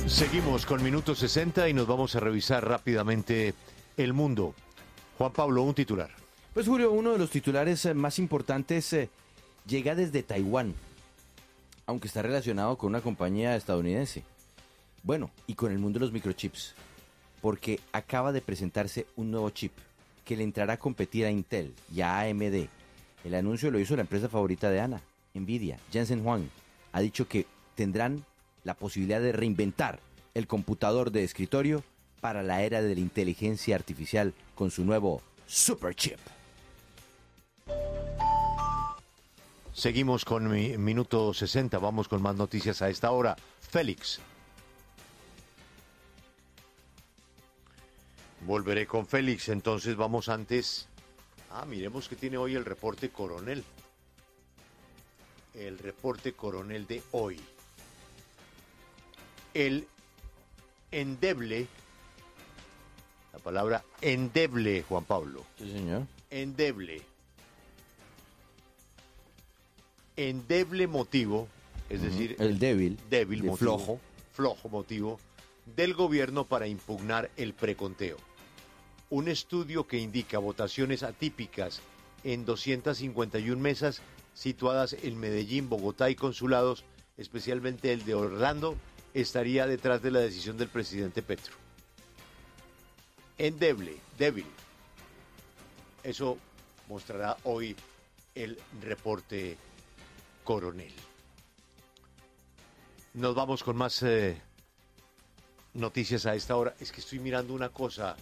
Seguimos con Minuto 60 y nos vamos a revisar rápidamente el mundo. Juan Pablo, un titular. Pues Julio, uno de los titulares más importantes llega desde Taiwán, aunque está relacionado con una compañía estadounidense. Bueno, y con el mundo de los microchips, porque acaba de presentarse un nuevo chip que le entrará a competir a Intel y a AMD. El anuncio lo hizo la empresa favorita de Ana, Nvidia. Jensen Huang ha dicho que tendrán la posibilidad de reinventar el computador de escritorio para la era de la inteligencia artificial con su nuevo superchip. Seguimos con Minuto 60, vamos con más noticias a esta hora. Félix. Volveré con Félix, entonces vamos antes. Miremos que tiene hoy el reporte coronel. El reporte coronel de hoy. El endeble, la palabra endeble, Juan Pablo. Sí, señor. Endeble. Endeble motivo, es decir, el débil motivo, flojo motivo del gobierno para impugnar el preconteo. Un estudio que indica votaciones atípicas en 251 mesas situadas en Medellín, Bogotá y consulados, especialmente el de Orlando, estaría detrás de la decisión del presidente Petro. Endeble, débil. Eso mostrará hoy el reporte coronel. Nos vamos con más noticias a esta hora. Es que estoy mirando una cosa.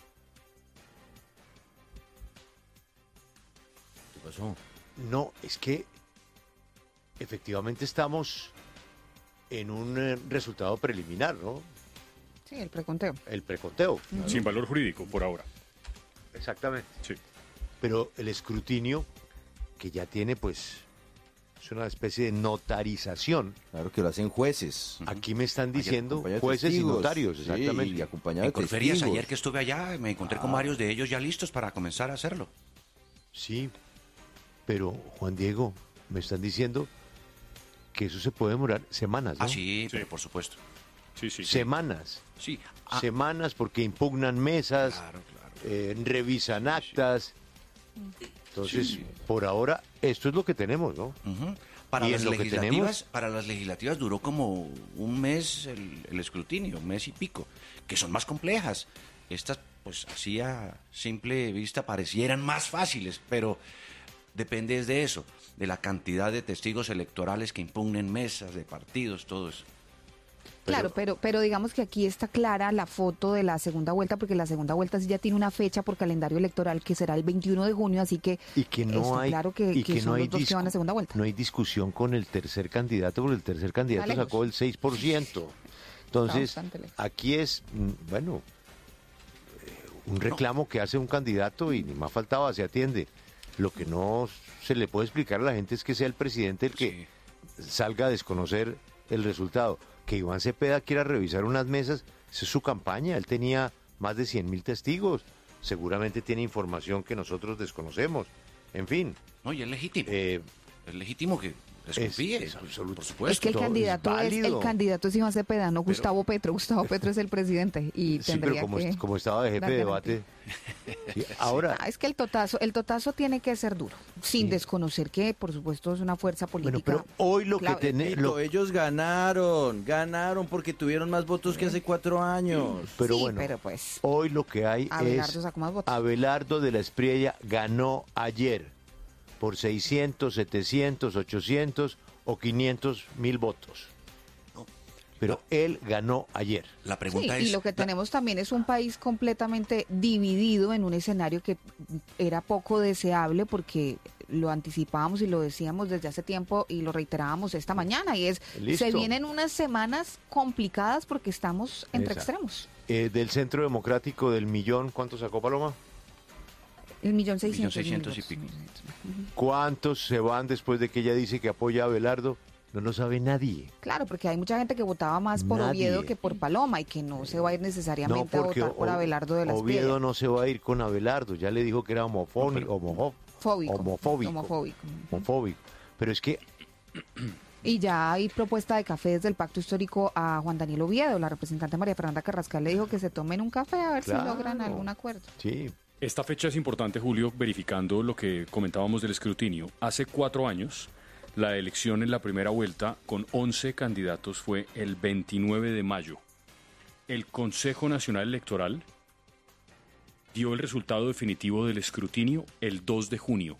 ¿Qué pasó? No, es que efectivamente estamos en un resultado preliminar, ¿no? Sí, el preconteo. El preconteo. Sin valor jurídico, por ahora. Exactamente. Sí. Pero el escrutinio, que ya tiene, pues, es una especie de notarización. Claro que lo hacen jueces. Aquí me están diciendo acompañado de jueces testigos. y notarios, Sí, exactamente. y acompañado En de Corferias, testigos. ayer que estuve allá, me encontré con varios de ellos ya listos para comenzar a hacerlo. Sí, pero Juan Diego, me están diciendo que eso se puede demorar semanas, ¿no? Sí, Sí. pero por supuesto. Sí. Semanas. Sí. Semanas porque impugnan mesas, Claro. revisan actas. Entonces, Sí. por ahora, esto es lo que tenemos, ¿no? Ujú. Para Y las en lo que legislativas, para las legislativas duró como un mes el escrutinio, un mes y pico, que son más complejas. Estas, pues así a simple vista parecieran más fáciles, pero depende de eso, de la cantidad de testigos electorales que impugnen mesas de partidos, todo eso. Claro, pero digamos que aquí está clara la foto de la segunda vuelta, porque la segunda vuelta sí ya tiene una fecha por calendario electoral que será el 21 de junio, así que Y que no está hay, claro que, y que son no hay los dos que van a segunda vuelta. no hay discusión con el tercer candidato, porque el tercer candidato Está lejos. sacó el 6%. Entonces, bastante lejos. aquí es, bueno, un reclamo que hace un candidato y ni más faltaba, se atiende. Lo que no se le puede explicar a la gente es que sea el presidente el que salga a desconocer el resultado. Que Iván Cepeda quiera revisar unas mesas, esa es su campaña. Él tenía más de 100.000 testigos. Seguramente tiene información que nosotros desconocemos. En fin. No, y es legítimo. Es Es legítimo que desconfíe, absoluto. por supuesto. Es que el todo candidato es válido. es Iván Cepeda, no Gustavo Petro. Gustavo Petro es el presidente y Sí, pero tendría como estaba de jefe dar de debate. Sí, ahora, Es que el totazo tiene que ser duro, sin desconocer que, por supuesto, es una fuerza política. bueno, pero hoy lo clave. que tenemos. Pero ellos ganaron porque tuvieron más votos que hace 4 años. Pero Sí, bueno, pero pues, hoy lo que hay Abelardo es sacó más votos. Abelardo de la Espriella ganó ayer por 600, 700, 800 o 500.000 votos. Pero él ganó ayer. La pregunta sí, es... y lo que tenemos también es un país completamente dividido en un escenario que era poco deseable porque lo anticipábamos y lo decíamos desde hace tiempo y lo reiterábamos esta mañana y es, Listo. se vienen unas semanas complicadas porque estamos entre Exacto. extremos. Del Centro Democrático del millón, ¿cuánto sacó Paloma? El 1.600.000 1.600.000 y votos. pico. ¿Cuántos se van después de que ella dice que apoya a Abelardo? No lo sabe nadie. Claro, porque hay mucha gente que votaba más por Nadie. Oviedo que por Paloma y que no se va a ir necesariamente a votar por Abelardo de la Oviedo Espriella. no se va a ir con Abelardo. Ya le dijo que era homofóbico. Fóbico. Homofóbico. Homofóbico. Homofóbico. Pero es que Y ya hay propuesta de café desde el Pacto Histórico a Juan Daniel Oviedo. La representante María Fernanda Carrascal le dijo que se tomen un café a ver Claro. si logran algún acuerdo. Sí, Esta fecha es importante, Julio, verificando lo que comentábamos del escrutinio. Hace 4 años, la elección en la primera vuelta con 11 candidatos fue el 29 de mayo. El Consejo Nacional Electoral dio el resultado definitivo del escrutinio el 2 de junio.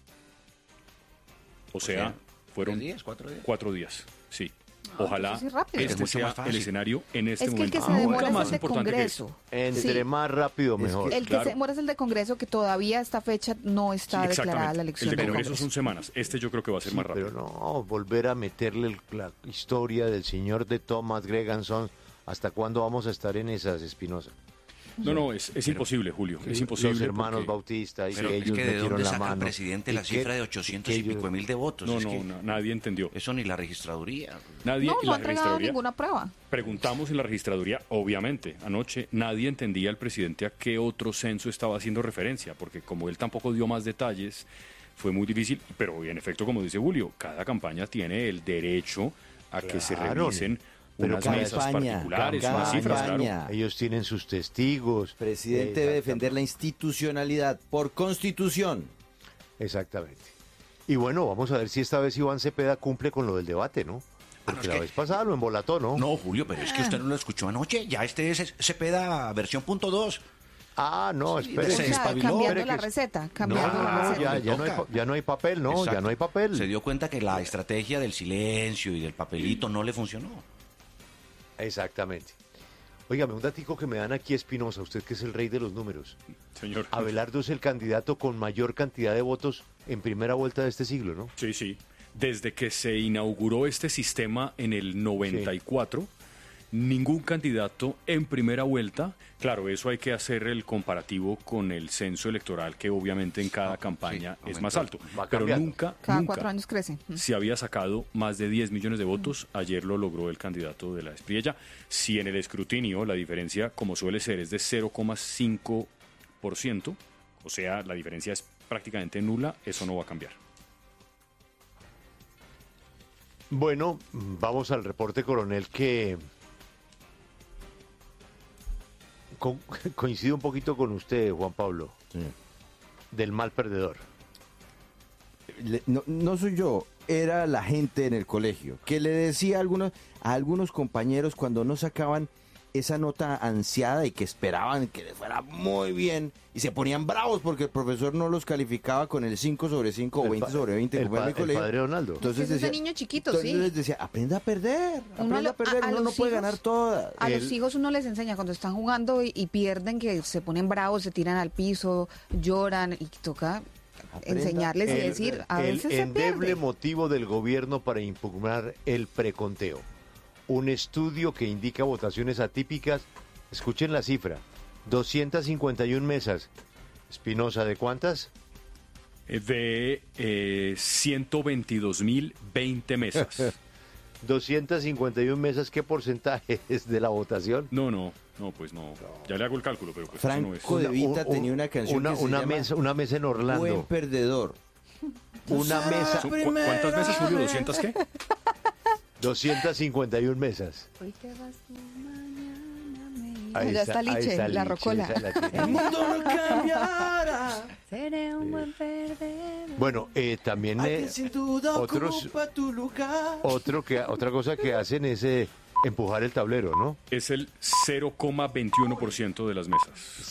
O sea, fueron 3 días, 4 días. 4 días, sí. Ojalá entonces sí, rápido. Es este mucho sea más fácil. el escenario en este Es que el momento. que se demora Nunca es más el de importante que Congreso. entre Sí. más rápido Es que mejor. El que Claro. se demora es el de Congreso, que todavía esta fecha no está declarada la elección El de del Congreso Congreso. son semanas. Este yo creo que va a ser Sí, más rápido. pero no, volver a meterle la historia del señor de Thomas Greganson. ¿Hasta cuándo vamos a estar en esas, Espinosa? No, es imposible, Julio. Es imposible. Los hermanos porque- Bautista y Pero que es ellos que de metieron dónde la saca el mano. presidente ¿Y la qué- cifra de 800 y ellos- pico de mil de votos. No, Es no, que nadie entendió. eso ni la registraduría. Nadie No, en no la ha entregado registraduría. ninguna prueba. Preguntamos en la registraduría, obviamente, anoche nadie entendía al presidente a qué otro censo estaba haciendo referencia, porque como él tampoco dio más detalles, fue muy difícil, pero en efecto, como dice Julio, cada campaña tiene el derecho a que se Claro, revisen pero unas cada mesas campaña, particulares, cada unas cifras, claro. campaña. Ellos tienen sus testigos. Presidente debe defender la institucionalidad por constitución. Exactamente. Y bueno, vamos a ver si esta vez Iván Cepeda cumple con lo del debate, ¿no? Porque es la que- vez pasada lo embolató, ¿no? No, Julio, pero es que usted no lo escuchó anoche. Ya este es Cepeda versión .2. Ah, no, espere. O se sea, despabiló. cambiando Espere la que- receta, No, cambiando la no, receta. ya no hay papel, no, ya Exacto. no hay papel. Se dio cuenta que la estrategia del silencio y del papelito no le funcionó. Exactamente. Óigame, un datico que me dan aquí, Espinosa, usted que es el rey de los números. Señor. Abelardo es el candidato con mayor cantidad de votos en primera vuelta de este siglo, ¿no? Sí, sí. Desde que se inauguró este sistema en el 94, ningún candidato en primera vuelta, claro, eso hay que hacer el comparativo con el censo electoral, que obviamente en cada campaña sí, es más alto. Va Pero cambiando. nunca, Cada nunca 4 años crece. se había sacado más de 10 millones de votos. Ayer lo logró el candidato de la Espriella. Si en el escrutinio la diferencia, como suele ser, es de 0,5%, o sea, la diferencia es prácticamente nula, eso no va a cambiar. Bueno, vamos al reporte, coronel, que coincide un poquito con usted, Juan Pablo, del mal perdedor. No soy yo, era la gente en el colegio que le decía a algunos compañeros cuando no sacaban esa nota ansiada y que esperaban que les fuera muy bien y se ponían bravos porque el profesor no los calificaba con el 5 sobre 5 o El 20 pa- sobre 20 el como era pa- mi el colegio. padre Donaldo. Entonces Ese es de decía, niño chiquito, entonces sí. les decía, aprenda a perder, Uno aprenda a perder, uno no los puede hijos- ganar todas. A los El- hijos uno les enseña cuando están jugando y pierden que se ponen bravos, se tiran al piso, lloran y toca enseñarles y decir, a el veces se endeble pierde. motivo del gobierno para impugnar el preconteo. Un estudio que indica votaciones atípicas. Escuchen la cifra. 251 mesas. Espinosa, ¿de cuántas? De 122.020 mesas. 251 mesas. ¿Qué porcentaje es de la votación? No, pues no. Ya le hago el cálculo, pero pues eso no es. Franco De Vita tenía una canción que se llama una mesa en Buen Orlando. Perdedor. Una mesa. ¿Cuántas mesas, Julio? ¿200 qué? 251 mesas. Hoy te vas tú, mañana me irás. Ahí Ya está ahí Liche, la Liche, rocola. esa la tiene. El mundo no cambiará. Seré un buen perdedor. Bueno, también Alguien sin duda otros- ocupa tu lugar. otra cosa que hacen es empujar el tablero, ¿no? Es el 0,21% de las mesas.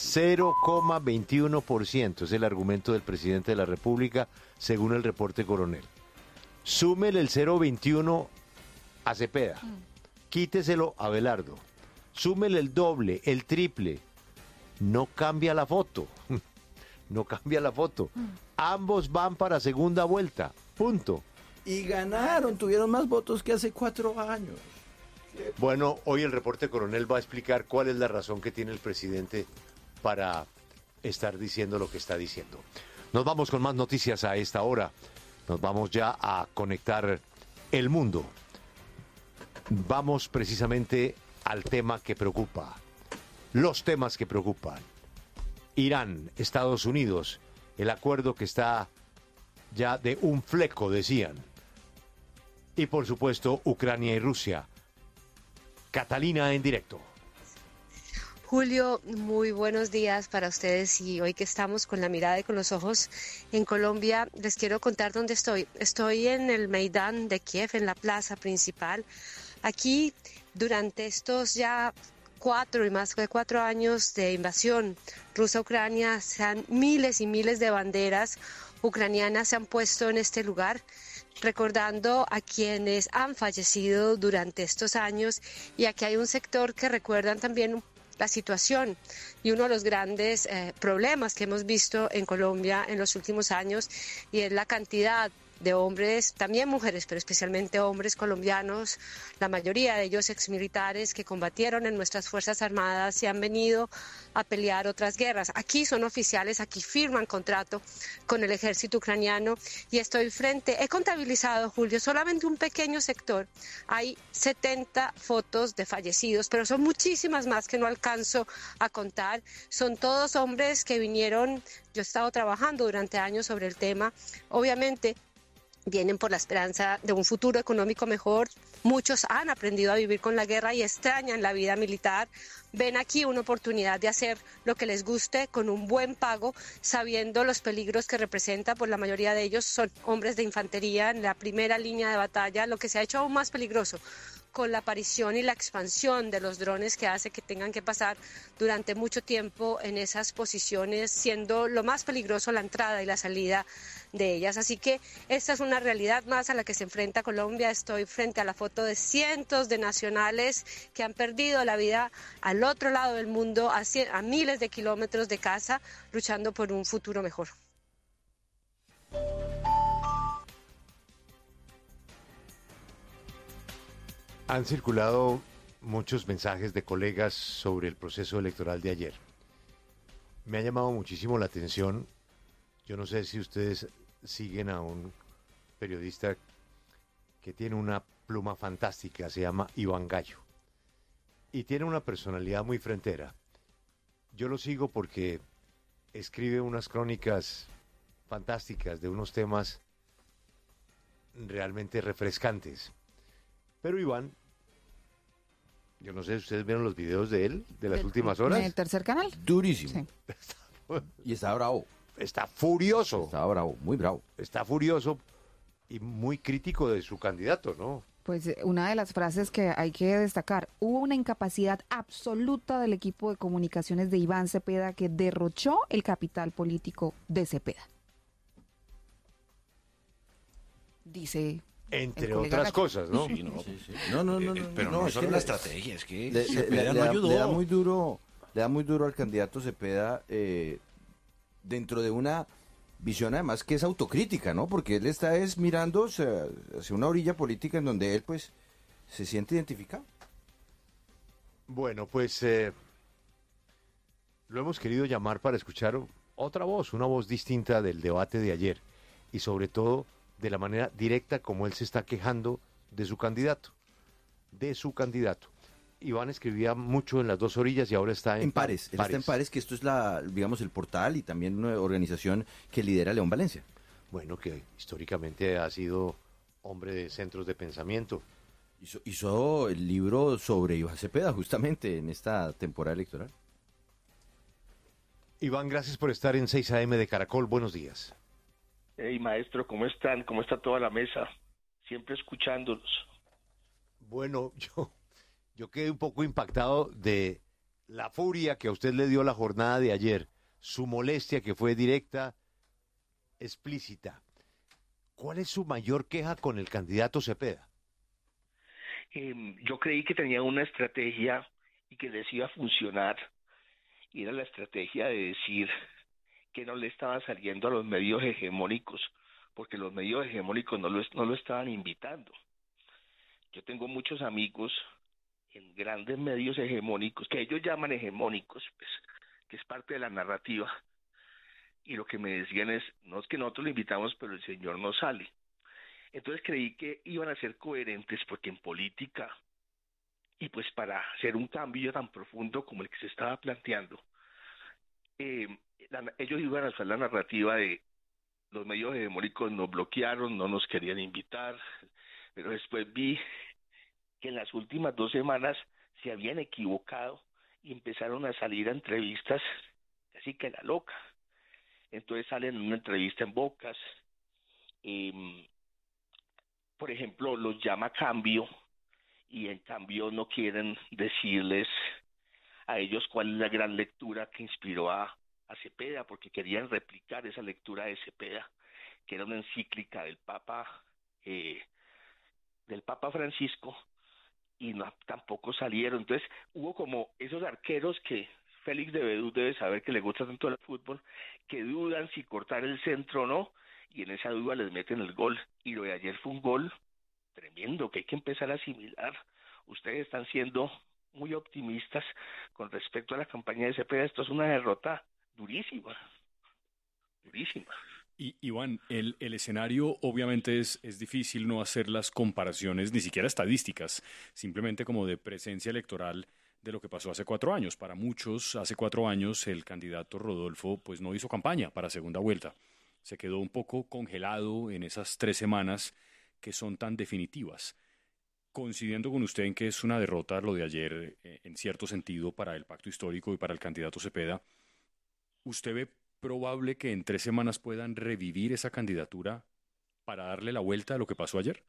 0,21% es el argumento del presidente de la República, según el reporte coronel. Súmele el 0,21 a Cepeda, quíteselo a Abelardo, súmele el doble, el triple, no cambia la foto, no cambia la foto. Ambos van para segunda vuelta, punto. Y ganaron, tuvieron más votos que hace 4 años. Bueno, hoy el reporte coronel va a explicar cuál es la razón que tiene el presidente para estar diciendo lo que está diciendo. Nos vamos con más noticias a esta hora. Nos vamos ya a conectar el mundo. Vamos precisamente al tema que preocupa. Los temas que preocupan. Irán, Estados Unidos, el acuerdo que está ya de un fleco, decían. Y por supuesto, Ucrania y Rusia. Catalina en directo. Julio, muy buenos días para ustedes y hoy que estamos con la mirada y con los ojos en Colombia, les quiero contar dónde estoy. Estoy en el Maidán de Kiev, en la plaza principal. Aquí, durante estos ya 4 años de invasión rusa a Ucrania, miles y miles de banderas ucranianas se han puesto en este lugar, recordando a quienes han fallecido durante estos años, y aquí hay un sector que recuerdan también la situación y uno de los grandes problemas que hemos visto en Colombia en los últimos años, y es la cantidad de hombres, también mujeres, pero especialmente hombres colombianos, la mayoría de ellos exmilitares que combatieron en nuestras Fuerzas Armadas y han venido a pelear otras guerras. Aquí son oficiales, aquí firman contrato con el ejército ucraniano y he contabilizado, Julio, solamente un pequeño sector. Hay 70 fotos de fallecidos, pero son muchísimas más que no alcanzo a contar. Son todos hombres que vinieron, yo he estado trabajando durante años sobre el tema, obviamente vienen por la esperanza de un futuro económico mejor. Muchos han aprendido a vivir con la guerra y extrañan la vida militar. Ven aquí una oportunidad de hacer lo que les guste con un buen pago, sabiendo los peligros que representa, pues la mayoría de ellos son hombres de infantería en la primera línea de batalla, lo que se ha hecho aún más peligroso con la aparición y la expansión de los drones, que hace que tengan que pasar durante mucho tiempo en esas posiciones, siendo lo más peligroso la entrada y la salida de ellas. Así que esta es una realidad más a la que se enfrenta Colombia. Estoy frente a la foto de cientos de nacionales que han perdido la vida al otro lado del mundo, a miles de kilómetros de casa, luchando por un futuro mejor. Han circulado muchos mensajes de colegas sobre el proceso electoral de ayer. Me ha llamado muchísimo la atención. Yo no sé si ustedes siguen a un periodista que tiene una pluma fantástica, se llama Iván Gallo, y tiene una personalidad muy frentera. Yo lo sigo porque escribe unas crónicas fantásticas de unos temas realmente refrescantes. Pero Iván, yo no sé si ustedes vieron los videos de él de las últimas horas. ¿En el tercer canal? Durísimo. Sí. Y está bravo. Está furioso. Está bravo, muy bravo. Está furioso y muy crítico de su candidato, ¿no? Pues una de las frases que hay que destacar: hubo una incapacidad absoluta del equipo de comunicaciones de Iván Cepeda que derrochó el capital político de Cepeda. Dice... Entre otras cosas, ¿no? Sí, no. Sí, sí. No, Pero no es solo que la estrategia, es que le Cepeda no ayudó. da muy duro al candidato Cepeda dentro de una visión además que es autocrítica, ¿no? Porque él está mirando hacia una orilla política en donde él pues se siente identificado. Bueno, pues lo hemos querido llamar para escuchar otra voz, una voz distinta del debate de ayer y sobre todo de la manera directa como él se está quejando de su candidato. Iván escribía mucho en Las Dos Orillas y ahora está en Pares. Él está en Pares, que esto es digamos, el portal y también una organización que lidera León Valencia. Bueno, que históricamente ha sido hombre de centros de pensamiento. Hizo el libro sobre Iván Cepeda justamente en esta temporada electoral. Iván, gracias por estar en 6 AM de Caracol. Buenos días. Hey, maestro, ¿cómo están? ¿Cómo está toda la mesa? Siempre escuchándolos. Bueno, yo quedé un poco impactado de la furia que a usted le dio la jornada de ayer, su molestia que fue directa, explícita. ¿Cuál es su mayor queja con el candidato Cepeda? Yo creí que tenía una estrategia y que les iba a funcionar. Y era la estrategia de decir que no le estaba saliendo a los medios hegemónicos, porque los medios hegemónicos no lo estaban invitando. Yo tengo muchos amigos en grandes medios hegemónicos, que ellos llaman hegemónicos, pues, que es parte de la narrativa, y lo que me decían es que nosotros lo invitamos, pero el señor no sale. Entonces creí que iban a ser coherentes, porque en política, y pues para hacer un cambio tan profundo como el que se estaba planteando, ellos iban a usar la narrativa de los medios hegemónicos nos bloquearon, no nos querían invitar, pero después vi que en las últimas 2 semanas se habían equivocado y empezaron a salir a entrevistas casi que la loca. Entonces salen en una entrevista en Bocas, por ejemplo, los llama Cambio y en cambio no quieren decirles a ellos cuál es la gran lectura que inspiró a Cepeda, porque querían replicar esa lectura de Cepeda, que era una encíclica del Papa Francisco, y no, tampoco salieron. Entonces hubo como esos arqueros que Félix de Bedú debe saber que le gusta tanto el fútbol, que dudan si cortar el centro o no, y en esa duda les meten el gol. Y lo de ayer fue un gol tremendo que hay que empezar a asimilar. Ustedes están siendo muy optimistas con respecto a la campaña de Cepeda. Esto es una derrota durísima, durísima. Y Iván, el escenario obviamente es difícil no hacer las comparaciones, ni siquiera estadísticas, simplemente como de presencia electoral de lo que pasó hace 4 años. Para muchos, hace 4 años el candidato Rodolfo pues no hizo campaña para segunda vuelta. Se quedó un poco congelado en esas 3 semanas que son tan definitivas. Coincidiendo con usted en que es una derrota lo de ayer, en cierto sentido, para el pacto histórico y para el candidato Cepeda, ¿usted ve probable que en 3 semanas puedan revivir esa candidatura para darle la vuelta a lo que pasó ayer?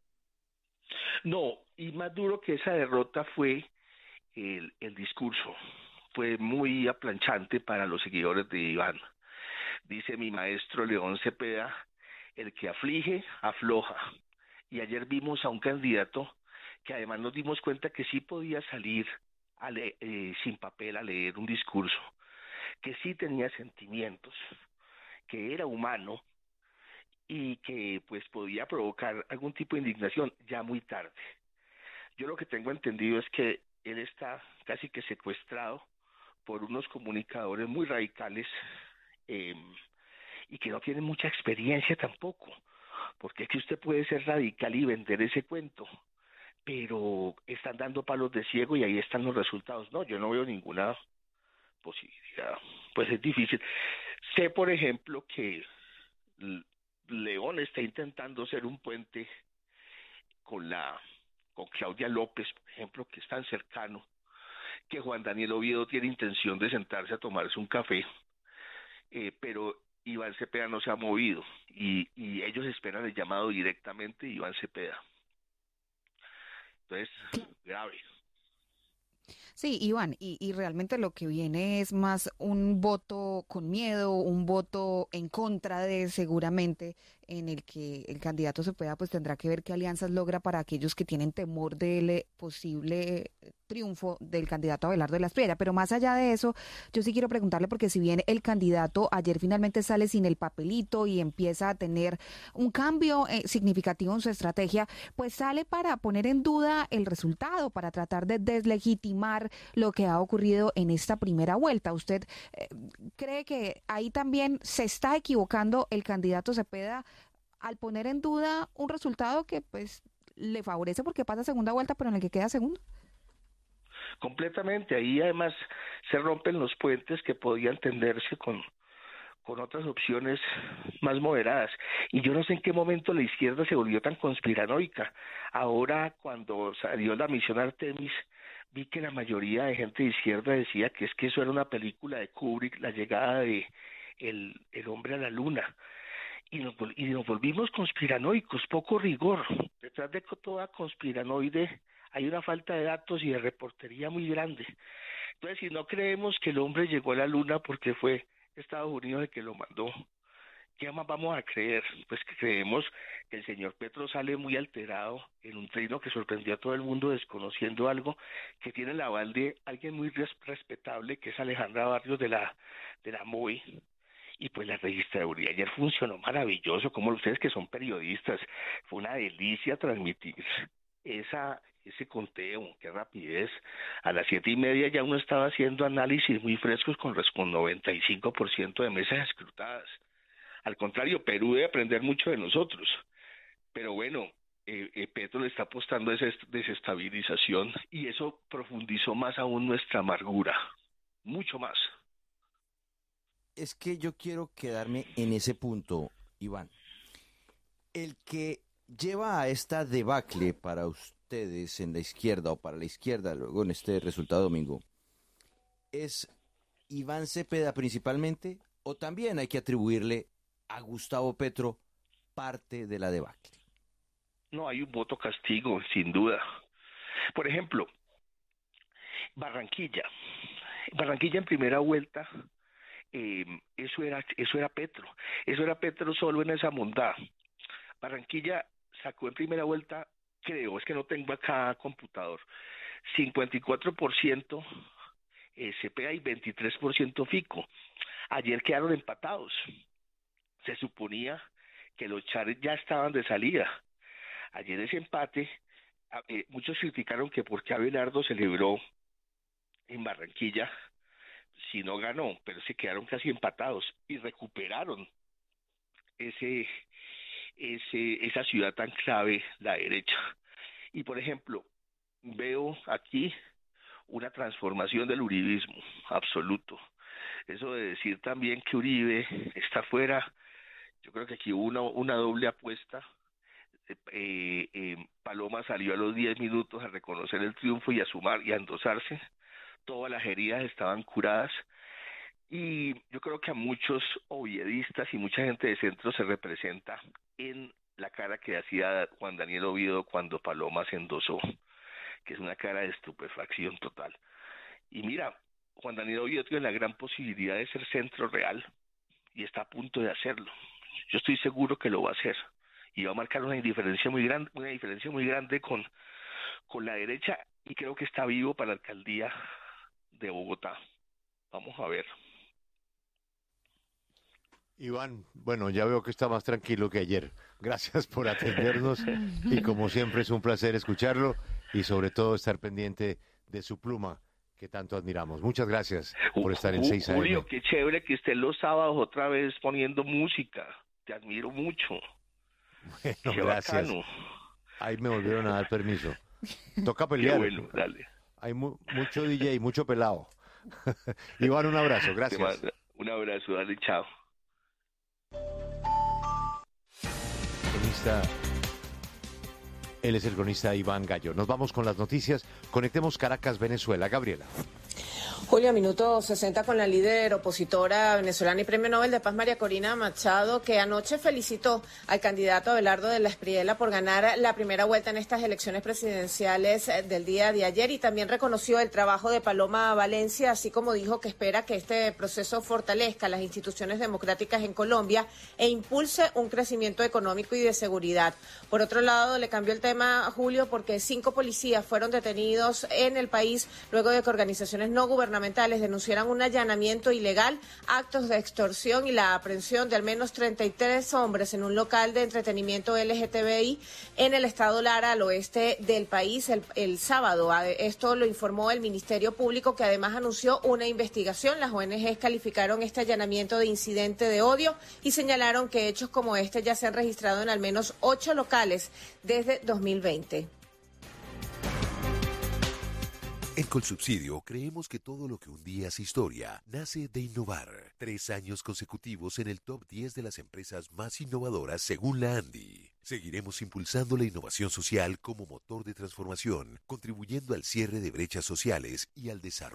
No, y más duro que esa derrota fue el discurso. Fue muy aplanchante para los seguidores de Iván. Dice mi maestro León Cepeda, el que aflige, afloja. Y ayer vimos a un candidato que además nos dimos cuenta que sí podía salir sin papel a leer un discurso, que sí tenía sentimientos, que era humano y que pues podía provocar algún tipo de indignación ya muy tarde. Yo lo que tengo entendido es que él está casi que secuestrado por unos comunicadores muy radicales y que no tienen mucha experiencia tampoco, porque es que usted puede ser radical y vender ese cuento, pero están dando palos de ciego y ahí están los resultados. No, yo no veo ninguna posibilidad, pues es difícil. Sé, por ejemplo, que León está intentando ser un puente con Claudia López, por ejemplo, que es tan cercano, que Juan Daniel Oviedo tiene intención de sentarse a tomarse un café, pero Iván Cepeda no se ha movido y ellos esperan el llamado directamente de Iván Cepeda. Entonces, grave. Sí, Iván, y realmente lo que viene es más un voto con miedo, un voto en contra de seguramente, en el que el candidato Cepeda pues tendrá que ver qué alianzas logra para aquellos que tienen temor del posible triunfo del candidato Abelardo de la Espriella. Pero más allá de eso, yo sí quiero preguntarle, porque si bien el candidato ayer finalmente sale sin el papelito y empieza a tener un cambio significativo en su estrategia, pues sale para poner en duda el resultado, para tratar de deslegitimar lo que ha ocurrido en esta primera vuelta. ¿Usted cree que ahí también se está equivocando el candidato Cepeda al poner en duda un resultado que pues le favorece porque pasa segunda vuelta, pero en el que queda segundo? Completamente, ahí además se rompen los puentes que podían tenderse con otras opciones más moderadas. Y yo no sé en qué momento la izquierda se volvió tan conspiranoica. Ahora, cuando salió la misión Artemis, vi que la mayoría de gente de izquierda decía que es que eso era una película de Kubrick, la llegada de el hombre a la luna. Y nos volvimos conspiranoicos, poco rigor. Detrás de toda conspiranoide hay una falta de datos y de reportería muy grande. Entonces, si no creemos que el hombre llegó a la luna porque fue Estados Unidos el que lo mandó, ¿qué más vamos a creer? Pues que creemos que el señor Petro sale muy alterado en un trino que sorprendió a todo el mundo desconociendo algo que tiene el aval de alguien muy respetable, que es Alejandra Barrios de la MOVI. Y pues la registraduría ayer funcionó maravilloso, como ustedes que son periodistas, fue una delicia transmitir ese conteo, qué rapidez. A las 7:30 ya uno estaba haciendo análisis muy frescos con 95% de mesas escrutadas. Al contrario, Perú debe aprender mucho de nosotros. Pero bueno, Petro le está apostando a esa desestabilización y eso profundizó más aún nuestra amargura, mucho más. Es que yo quiero quedarme en ese punto, Iván. El que lleva a esta debacle para ustedes en la izquierda o para la izquierda luego en este resultado domingo? ¿Es Iván Cepeda principalmente o también hay que atribuirle a Gustavo Petro parte de la debacle? No, hay un voto castigo, sin duda. Por ejemplo, Barranquilla. Barranquilla en primera vuelta, eso era Petro. Eso era Petro solo en esa mondá. Barranquilla sacó en primera vuelta, creo, es que no tengo acá computador, 54% Cepeda y 23% Fico. Ayer quedaron empatados. Se suponía que los Char ya estaban de salida. Ayer ese empate, muchos criticaron que por qué Abelardo celebró en Barranquilla si no ganó, pero se quedaron casi empatados y recuperaron esa ciudad tan clave, la derecha. Y por ejemplo, veo aquí una transformación del uribismo absoluto. Eso de decir también que Uribe está fuera, yo creo que aquí hubo una doble apuesta. Paloma salió a los 10 minutos a reconocer el triunfo y a sumar y a endosarse. Todas las heridas estaban curadas y yo creo que a muchos oviedistas y mucha gente de centro se representa en la cara que hacía Juan Daniel Oviedo cuando Paloma se endosó, que es una cara de estupefacción total. Y mira, Juan Daniel Oviedo tiene la gran posibilidad de ser centro real y está a punto de hacerlo. Yo estoy seguro que lo va a hacer y va a marcar una diferencia muy grande con la derecha y creo que está vivo para la alcaldía de Bogotá. Vamos a ver. Iván, bueno, ya veo que está más tranquilo que ayer. Gracias por atendernos y como siempre es un placer escucharlo y sobre todo estar pendiente de su pluma que tanto admiramos. Muchas gracias por estar en 6 AM. Julio, qué chévere que estés los sábados otra vez poniendo música. Te admiro mucho. Bueno, qué gracias. bacano. Ahí me volvieron a dar permiso. Toca pelear. Qué bueno, dale. Hay mucho DJ, mucho pelado. Iván, un abrazo, gracias. Un abrazo, dale, chao. Él es el cronista Iván Gallo. Nos vamos con las noticias. Conectemos Caracas, Venezuela. Gabriela. Julio, minuto 60 con la líder opositora venezolana y premio Nobel de Paz María Corina Machado, que anoche felicitó al candidato Abelardo de la Espriella por ganar la primera vuelta en estas elecciones presidenciales del día de ayer y también reconoció el trabajo de Paloma Valencia, así como dijo que espera que este proceso fortalezca las instituciones democráticas en Colombia e impulse un crecimiento económico y de seguridad. Por otro lado, le cambió el tema, Julio, porque 5 policías fueron detenidos en el país luego de que organizaciones no gubernamentales denunciaran un allanamiento ilegal, actos de extorsión y la aprehensión de al menos 33 hombres en un local de entretenimiento LGTBI en el estado Lara, al oeste del país, el sábado. Esto lo informó el Ministerio Público, que además anunció una investigación. Las ONGs calificaron este allanamiento de incidente de odio y señalaron que hechos como este ya se han registrado en al menos 8 locales desde 2020. En Colsubsidio creemos que todo lo que un día es historia nace de innovar. 3 años consecutivos en el top 10 de las empresas más innovadoras según la ANDI. Seguiremos impulsando la innovación social como motor de transformación, contribuyendo al cierre de brechas sociales y al desarrollo